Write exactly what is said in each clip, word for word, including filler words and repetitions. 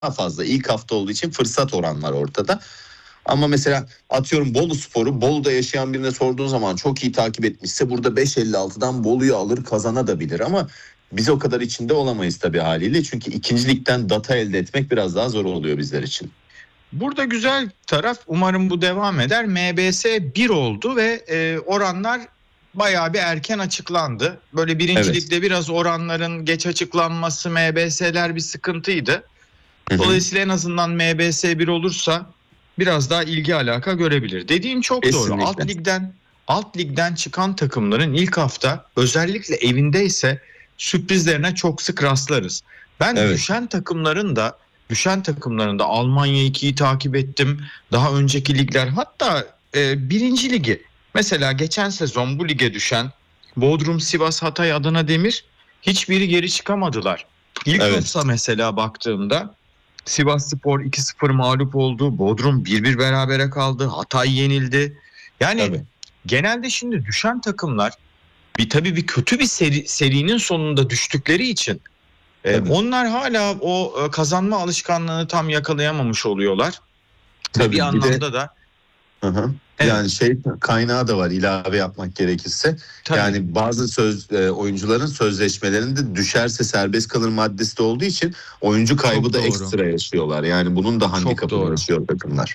daha fazla. İlk hafta olduğu için fırsat oran var ortada. Ama mesela atıyorum Bolu Spor'u Bolu'da yaşayan birine sorduğun zaman çok iyi takip etmişse burada beş elli altıdan Bolu'yu alır kazanabilir ama biz o kadar içinde olamayız tabii haliyle. Çünkü ikinci ligden data elde etmek biraz daha zor oluyor bizler için. Burada güzel taraf, umarım bu devam eder. M B S bir oldu ve e, oranlar bayağı bir erken açıklandı. Böyle birinci Evet. ligde biraz oranların geç açıklanması, M B S'ler bir sıkıntıydı. Hı hı. Dolayısıyla en azından M B S bir olursa biraz daha ilgi alaka görebilir. Dediğin çok Kesinlikle. doğru. Alt ligden alt ligden çıkan takımların ilk hafta özellikle evindeyse sürprizlerine çok sık rastlarız. Ben Evet. düşen takımların da düşen takımların da Almanya ikiyi takip ettim. Daha önceki ligler, hatta e, birinci ligi. Mesela geçen sezon bu lige düşen Bodrum, Sivas, Hatay, Adana Demir hiçbiri geri çıkamadılar. İlk Evet. hafta mesela baktığımda Sivasspor iki sıfır mağlup oldu. Bodrum bir bir berabere kaldı. Hatay yenildi. Yani Tabii. genelde şimdi düşen takımlar bir tabii bir kötü bir seri, serinin sonunda düştükleri için e, Tabii. onlar hala o e, kazanma alışkanlığını tam yakalayamamış oluyorlar. Tabii, Ve bir bir anlamda de- da Hı hı. evet, Yani şey kaynağı da var ilave yapmak gerekirse. tabii, Yani bazı söz e, oyuncuların sözleşmelerinde düşerse serbest kalır maddesi de olduğu için oyuncu kaybı Çok da doğru. ekstra yaşıyorlar. Yani bunun da handikapını doğru. yaşıyor takımlar.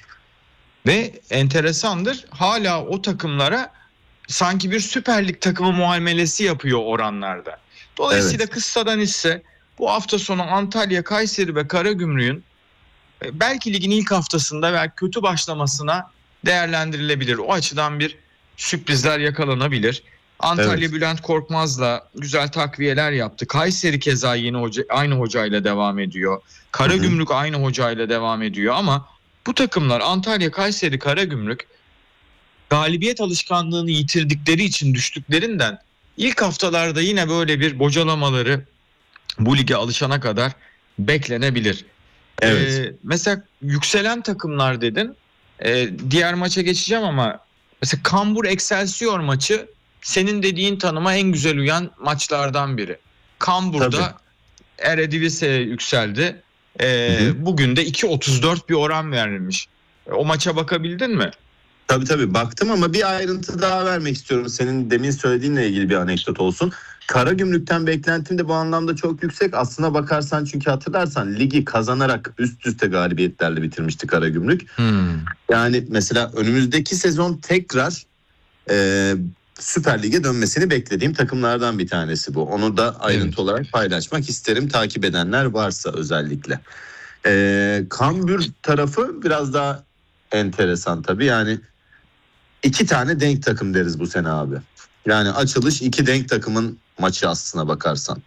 ve enteresandır, hala o takımlara sanki bir Süper Lig takımı muamelesi yapıyor oranlarda. Dolayısıyla Evet. kıssadan ise bu hafta sonu Antalya, Kayseri ve Karagümrük'ün e, belki ligin ilk haftasında belki kötü başlamasına değerlendirilebilir. O açıdan bir sürprizler yakalanabilir. Antalya Evet. Bülent Korkmaz'la güzel takviyeler yaptı. Kayseri keza yeni hoca, aynı hocayla devam ediyor. Karagümrük aynı hocayla devam ediyor ama bu takımlar Antalya, Kayseri, Karagümrük galibiyet alışkanlığını yitirdikleri için düştüklerinden ilk haftalarda yine böyle bir bocalamaları bu lige alışana kadar beklenebilir. Evet. Ee, mesela yükselen takımlar dedin. Ee, diğer maça geçeceğim ama mesela Kambur Excelsior maçı senin dediğin tanıma en güzel uyan maçlardan biri. Kambur'da Tabii. Eredivisie'ye yükseldi. Ee, Hı hı. bugün de iki otuz dört bir oran verilmiş. O maça bakabildin mi? Tabii tabii baktım ama bir ayrıntı daha vermek istiyorum. Senin demin söylediğinle ilgili bir anekdot olsun. Karagümrük'ten beklentim de bu anlamda çok yüksek. Aslına bakarsan çünkü hatırlarsan ligi kazanarak üst üste galibiyetlerle bitirmişti Karagümrük. Hmm. Yani mesela önümüzdeki sezon tekrar e, Süper Lig'e dönmesini beklediğim takımlardan bir tanesi bu. Onu da ayrıntı Evet. olarak paylaşmak isterim takip edenler varsa özellikle. E, Kambür tarafı biraz daha enteresan tabii. Yani iki tane denk takım deriz bu sene abi. Yani açılış iki denk takımın maçı aslına bakarsan.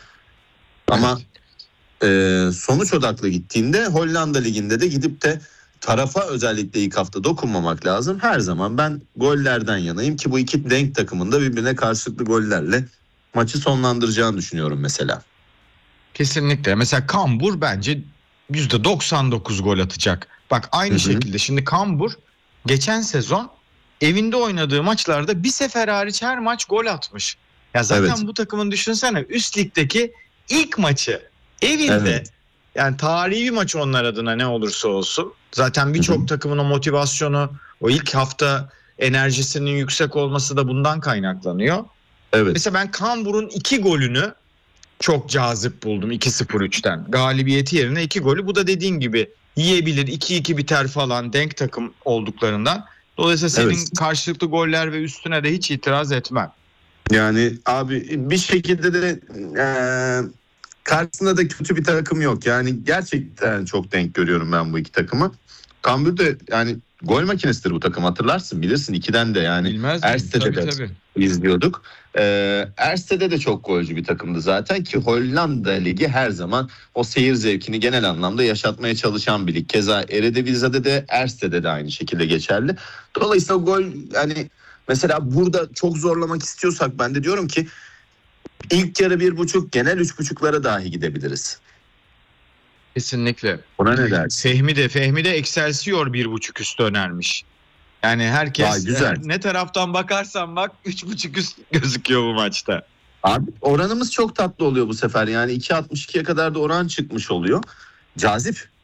Ama Evet. e, sonuç odaklı gittiğinde Hollanda Ligi'nde de gidip de tarafa özellikle ilk hafta dokunmamak lazım. Her zaman ben gollerden yanayım ki bu iki denk takımın da birbirine karşılıklı gollerle maçı sonlandıracağını düşünüyorum mesela. Kesinlikle. Mesela Kambur bence yüzde doksan dokuz gol atacak. Bak aynı Hı hı. şekilde şimdi Kambur geçen sezon evinde oynadığı maçlarda bir sefer hariç her maç gol atmış. Ya zaten Evet. bu takımın düşünsene üst ligdeki ilk maçı evinde. Evet. Yani tarihi bir maç onlar adına ne olursa olsun. Zaten birçok Hı hı. takımın o motivasyonu, o ilk hafta enerjisinin yüksek olması da bundan kaynaklanıyor. Evet. Mesela ben Kambur'un iki golünü çok cazip buldum iki sıfır üçten. Galibiyeti yerine iki golü. Bu da dediğin gibi yiyebilir, iki iki biter falan, denk takım olduklarından. Dolayısıyla senin Evet. karşılıklı goller ve üstüne de hiç itiraz etmem. Yani abi bir şekilde de e, karşısında da kötü bir takım yok. Yani gerçekten çok denk görüyorum ben bu iki takımı. Kambur da yani gol makinesidir bu takım, hatırlarsın bilirsin ikiden de yani Bilmez miyim? Erste'de Tabii de tabii. izliyorduk. Ee, Erste'de de çok golcü bir takımdı zaten ki Hollanda Ligi her zaman o seyir zevkini genel anlamda yaşatmaya çalışan bir lig. Keza Eredivisie'de de Erste'de de aynı şekilde geçerli. Dolayısıyla o gol yani mesela burada çok zorlamak istiyorsak ben de diyorum ki ilk yarı bir buçuk, genel üç buçuklara dahi gidebiliriz. Kesinlikle. Buna ne dersin? Fehmi de Fehmi de Excelsior bir buçuk üstü önermiş. Yani herkes Vay, güzel. ne taraftan bakarsan bak üç buçuk üst gözüküyor bu maçta. Abi oranımız çok tatlı oluyor bu sefer. Yani iki altmış ikiye kadar da oran çıkmış oluyor. cazip.